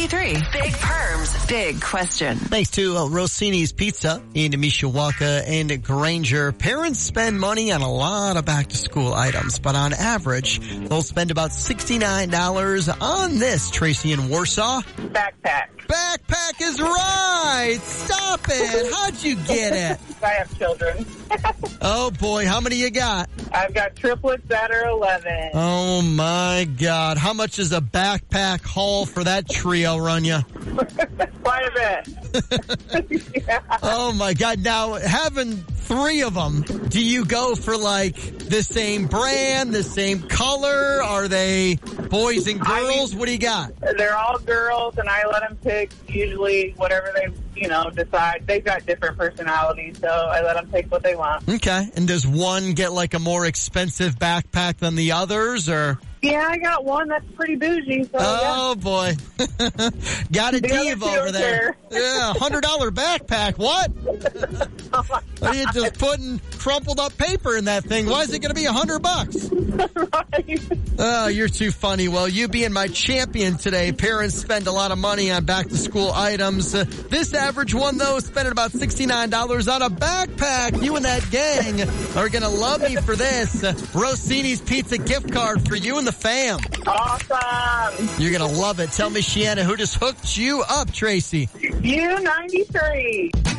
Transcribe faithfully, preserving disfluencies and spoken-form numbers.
ninety-three. Big Perms, big question. Thanks to uh, Rossini's Pizza in Mishawaka and Granger. Parents spend money on a lot of back-to-school items, but on average, they'll spend about sixty-nine dollars on this, Tracy in Warsaw. Backpack. Backpack is right! Stop it! How'd you get it? I have children. Oh, boy. How many you got? I've got triplets that are eleven. Oh, my God. How much is a backpack haul for that trio run you? Quite a bit. Yeah. Oh, my God. Now, having three of them, do you go for, like, the same brand, the same color? Are they boys and girls? I, what do you got? They're all girls, and I let them pick usually whatever they, you know, decide. They've got different personalities, so I let them pick what they want. Okay. And does one get, like, a more expensive backpack than the others, or? Yeah, I got one that's pretty bougie. So oh, yeah. boy. Got a the div over there. Care. Yeah, one hundred dollars backpack. What? Oh Are you just putting crumpled up paper in that thing? Why is it going to be one hundred bucks? Right. Oh, you're too funny. Well, you being my champion today, parents spend a lot of money on back-to-school items. Uh, this average one, though, spending about sixty-nine dollars on a backpack. You and that gang are going to love me for this. Uh, Rossini's Pizza gift card for you and the fam. Awesome. You're going to love it. Tell me, Shiana, who just hooked you up, Tracy? U ninety-three.